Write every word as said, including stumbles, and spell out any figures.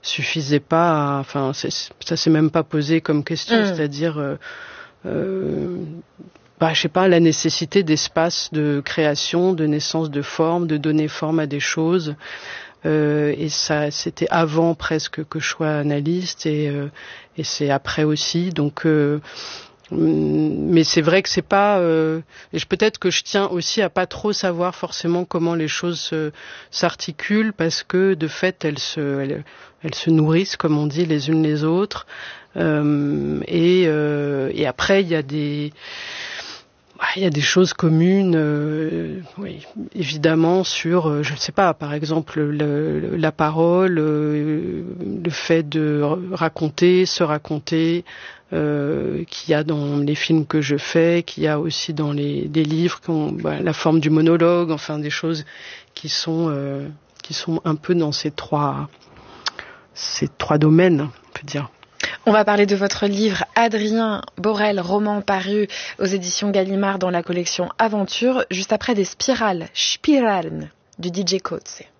suffisait pas. À, enfin, c'est, ça s'est même pas posé comme question, mmh. c'est-à-dire, euh, euh, bah, je sais pas, la nécessité d'espace de création, de naissance de formes, de donner forme à des choses. Euh, et ça, c'était avant presque que je sois analyste, et, euh, et c'est après aussi. Donc, euh, mais c'est vrai que c'est pas. Euh, et je, peut-être que je tiens aussi à pas trop savoir forcément comment les choses se, s'articulent, parce que de fait, elles se, elles, elles se nourrissent, comme on dit, les unes les autres. Euh, et, euh, et après, il y a des. Il y a des choses communes, euh, oui, évidemment, sur, euh, je ne sais pas, par exemple, le, la parole, euh, le fait de raconter, se raconter, euh, qu'il y a dans les films que je fais, qu'il y a aussi dans les, les livres, qui ont, bah, la forme du monologue, enfin des choses qui sont, euh, qui sont un peu dans ces trois, ces trois domaines, on peut dire. On va parler de votre livre Adrien Borel, roman paru aux éditions Gallimard dans la collection Aventure, juste après des spirales, Spiralen, du D J Coetzee.